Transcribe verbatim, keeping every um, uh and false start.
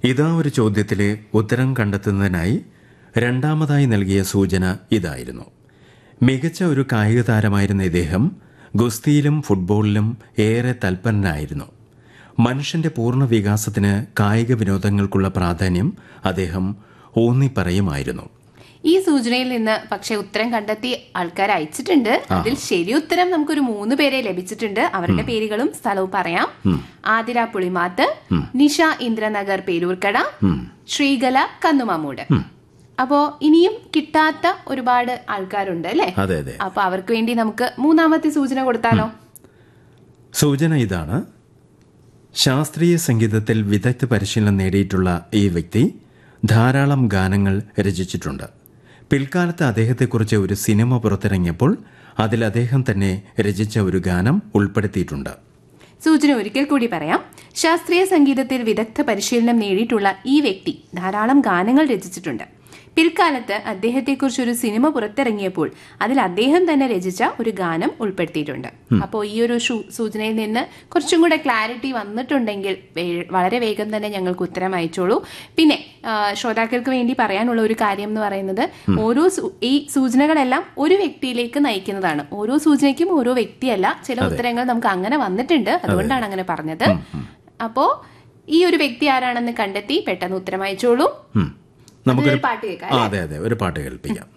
ഇതാ ഒരു ചോദ്യത്തിലെ ഉത്തരം കണ്ടെത്തുന്നതിനായി രണ്ടാമതായി നൽകിയ സൂചന ഇതായിരുന്നു. മികച്ച ഒരു കായിക താരമായിരുന്ന ഇദ്ദേഹം ഗുസ്തിയിലും ഫുട്ബോളിലും ഏറെ തൽപരനായിരുന്നു. മനുഷ്യന്റെ പൂർണ്ണ വികാസത്തിന് കായിക വിനോദങ്ങൾക്കുള്ള പ്രാധാന്യം അദ്ദേഹം ഊന്നിപ്പറയുമായിരുന്നു. ഈ സൂചനയിൽ നിന്ന് പക്ഷെ ഉത്തരം കണ്ടെത്തി ആൾക്കാർ അയച്ചിട്ടുണ്ട്. അതിൽ ശരി ഉത്തരം നമുക്കൊരു മൂന്ന് പേരെ ലഭിച്ചിട്ടുണ്ട്. അവരുടെ പേരുകളും സ്ഥലവും പറയാം. ആതിര പുളിമാത്ത്, നിഷ ഇന്ദ്രനഗർ പേരൂർക്കട, ശ്രീകല കന്നുമാമൂട്. അപ്പോ ഇനിയും കിട്ടാത്ത ഒരുപാട് ആൾക്കാരുണ്ട് അല്ലേ? അപ്പൊ അവർക്ക് വേണ്ടി നമുക്ക് മൂന്നാമത്തെ സൂചന കൊടുത്താലോ? സൂചന ഇതാണ്. ശാസ്ത്രീയ സംഗീതത്തിൽ വിദഗ്ധ പരിശീലനം നേടിയിട്ടുള്ള ഈ വ്യക്തി ധാരാളം ഗാനങ്ങൾ രചിച്ചിട്ടുണ്ട്. പിൽക്കാലത്ത് അദ്ദേഹത്തെക്കുറിച്ച് ഒരു സിനിമ പുറത്തിറങ്ങിയപ്പോൾ അതിൽ അദ്ദേഹം തന്നെ രചിച്ച ഒരു ഗാനം ഉൾപ്പെടുത്തിയിട്ടുണ്ട്. സൂചന ഒരിക്കൽ കൂടി പറയാം. ശാസ്ത്രീയ സംഗീതത്തിൽ വിദഗ്ധ പരിശീലനം നേടിയിട്ടുള്ള ഈ വ്യക്തി ധാരാളം ഗാനങ്ങൾ രചിച്ചിട്ടുണ്ട്. പിൽക്കാലത്ത് അദ്ദേഹത്തെക്കുറിച്ച് ഒരു സിനിമ പുറത്തിറങ്ങിയപ്പോൾ അതിൽ അദ്ദേഹം തന്നെ രചിച്ച ഒരു ഗാനം ഉൾപ്പെടുത്തിയിട്ടുണ്ട്. അപ്പോൾ ഈ ഒരു സൂചനയിൽ നിന്ന് കുറച്ചും കൂടെ ക്ലാരിറ്റി വന്നിട്ടുണ്ടെങ്കിൽ വളരെ വേഗം തന്നെ ഞങ്ങൾക്ക് ഉത്തരം അയച്ചോളൂ. പിന്നെ ശ്രോതാക്കൾക്ക് വേണ്ടി പറയാനുള്ള ഒരു കാര്യം എന്ന് പറയുന്നത്, ഓരോ ഈ സൂചനകളെല്ലാം ഒരു വ്യക്തിയിലേക്ക് നയിക്കുന്നതാണ്. ഓരോ സൂചനയ്ക്കും ഓരോ വ്യക്തിയല്ല. ചില ഉത്തരങ്ങൾ നമുക്ക് അങ്ങനെ വന്നിട്ടുണ്ട്, അതുകൊണ്ടാണ് അങ്ങനെ പറഞ്ഞത്. അപ്പോ ഈ ഒരു വ്യക്തി ആരാണെന്ന് കണ്ടെത്തി പെട്ടെന്ന് ഉത്തരം അയച്ചോളൂ. നമുക്കൊരു പാട്ട് കേൾക്കാം. അതെ അതെ ഒരു പാട്ട് കേൾപ്പിക്കാം.